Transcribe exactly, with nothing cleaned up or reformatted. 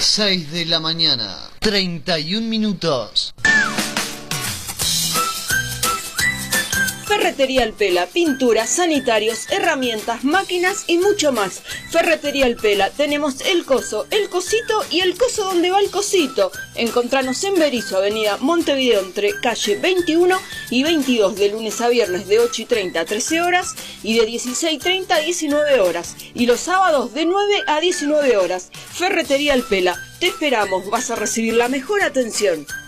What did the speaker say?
seis de la mañana, treinta y un minutos. Ferretería El Pela, pinturas, sanitarios, herramientas, máquinas y mucho más. Ferretería El Pela, tenemos el coso, el cosito y el coso donde va el cosito. Encontranos en Berizo, avenida Montevideo, entre calle veintiuno y veintidós, de lunes a viernes de ocho y treinta a trece horas y de dieciséis y treinta a diecinueve horas. Y los sábados de nueve a diecinueve horas. Ferretería El Pela, te esperamos, vas a recibir la mejor atención.